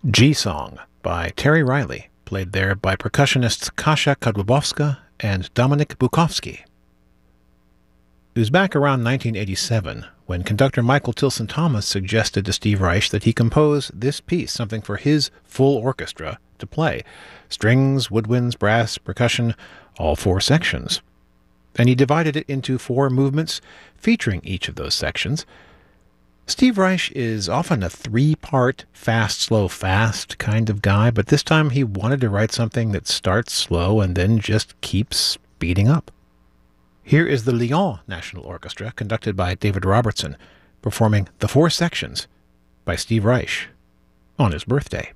G-Song by Terry Riley, played there by percussionists Kasia Kadłubowska and Dominik Bukowski. It was back around 1987 when conductor Michael Tilson Thomas suggested to Steve Reich that he compose this piece, something for his full orchestra to play. Strings, woodwinds, brass, percussion, all four sections. And he divided it into four movements featuring each of those sections. Steve Reich is often a three-part fast, slow, fast kind of guy, but this time he wanted to write something that starts slow and then just keeps speeding up. Here is the Lyon National Orchestra, conducted by David Robertson, performing the four sections by Steve Reich on his birthday.